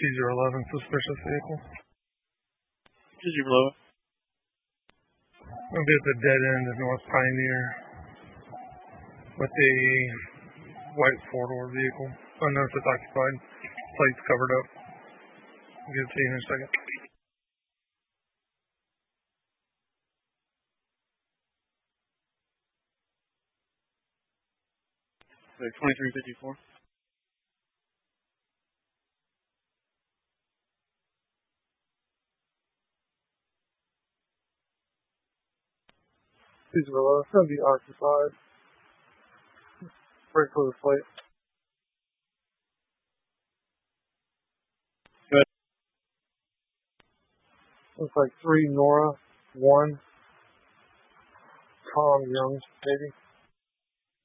T011, suspicious vehicle. 2-0. I'll be at the dead end of North Pioneer with a white four-door vehicle. Oh no, it's occupied. Plates covered up. I'll get it to you in a second. So 2354. It's going to be occupied. Right for the plate. Good. Looks like 3 Nora, 1 Tom Young, maybe.